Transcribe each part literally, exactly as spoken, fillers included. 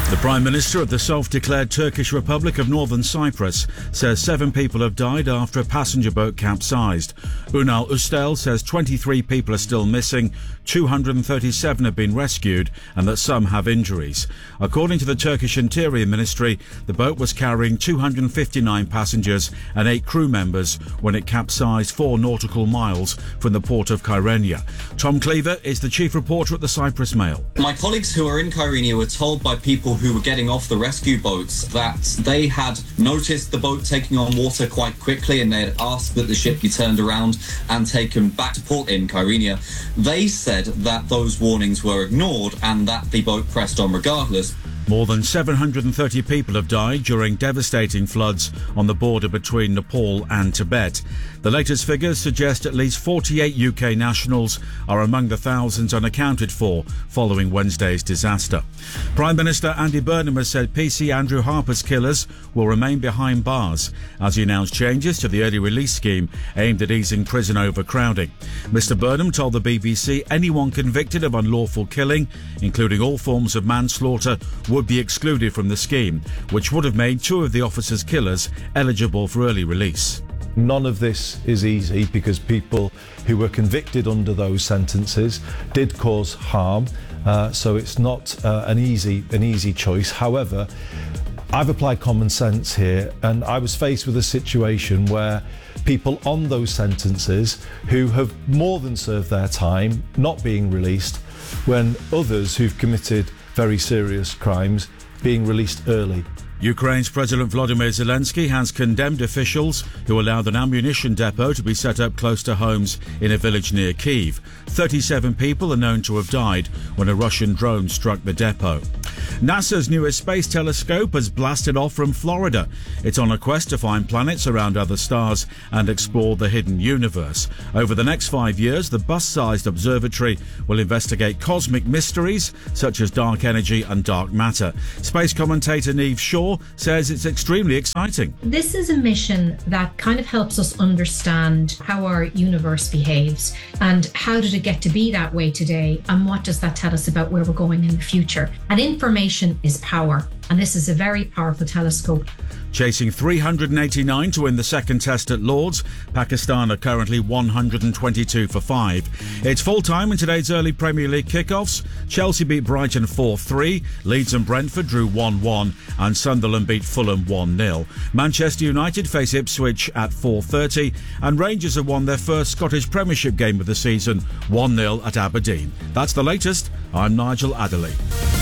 The Prime Minister of the self-declared Turkish Republic of Northern Cyprus says seven people have died after a passenger boat capsized. Ünal Üstel says twenty-three people are still missing, two hundred thirty-seven have been rescued, and that some have injuries. According to the Turkish Interior Ministry, the boat was carrying two hundred fifty-nine passengers and eight crew members when it capsized four nautical miles from the port of Kyrenia. Tom Cleaver is the chief reporter at the Cyprus Mail. My colleagues who are in Kyrenia were told by people who were getting off the rescue boats that they had noticed the boat taking on water quite quickly, and they had asked that the ship be turned around and taken back to port in Kyrenia. They said that those warnings were ignored and that the boat pressed on regardless. More than seven hundred thirty people have died during devastating floods on the border between Nepal and Tibet. The latest figures suggest at least forty-eight U K nationals are among the thousands unaccounted for following Wednesday's disaster. Prime Minister Andy Burnham has said P C Andrew Harper's killers will remain behind bars as he announced changes to the early release scheme aimed at easing prison overcrowding. Mister Burnham told the B B C anyone convicted of unlawful killing, including all forms of manslaughter, would be excluded from the scheme, which would have made two of the officers' killers eligible for early release. None of this is easy because people who were convicted under those sentences did cause harm, uh, so it's not uh, an easy an easy choice. However, I've applied common sense here, and I was faced with a situation where people on those sentences who have more than served their time not being released, when others who've committed very serious crimes being released early. Ukraine's President Volodymyr Zelensky has condemned officials who allowed an ammunition depot to be set up close to homes in a village near Kyiv. thirty-seven people are known to have died when a Russian drone struck the depot. NASA's newest space telescope has blasted off from Florida. It's on a quest to find planets around other stars and explore the hidden universe. Over the next five years, the bus-sized observatory will investigate cosmic mysteries such as dark energy and dark matter. Space commentator Niamh Shaw says it's extremely exciting. This is a mission that kind of helps us understand how our universe behaves and how did it get to be that way today, and what does that tell us about where we're going in the future. And information is power, and this is a very powerful telescope. Chasing three hundred eighty-nine to win the second test at Lord's, Pakistan are currently one hundred twenty-two for five. It's full time in today's early Premier League kickoffs. Chelsea beat Brighton four three, Leeds and Brentford drew one one, and Sunderland beat Fulham one nil. Manchester United face Ipswich at four thirty, and Rangers have won their first Scottish Premiership game of the season, one nil at Aberdeen. That's the latest. I'm Nigel Adderley.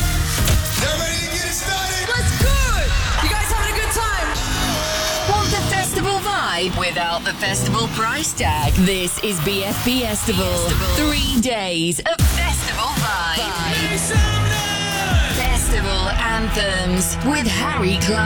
Without the festival price tag. This is B F B Festival. Three days of festival vibe. Festival anthems with Harry Clark.